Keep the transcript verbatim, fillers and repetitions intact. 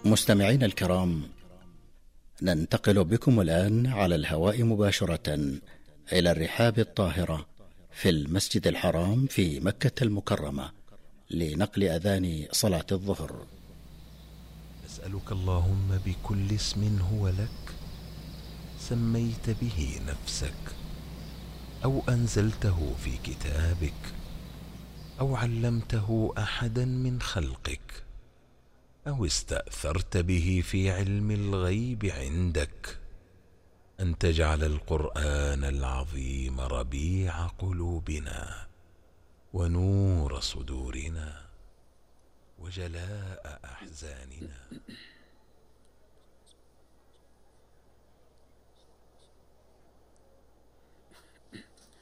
مستمعين الكرام، ننتقل بكم الآن على الهواء مباشرة إلى الرحاب الطاهرة في المسجد الحرام في مكة المكرمة لنقل أذان صلاة الظهر. أسألك اللهم بكل اسم هو لك سميت به نفسك أو أنزلته في كتابك أو علمته أحدا من خلقك أو استأثرت به في علم الغيب عندك أن تجعل القرآن العظيم ربيع قلوبنا ونور صدورنا وجلاء أحزاننا.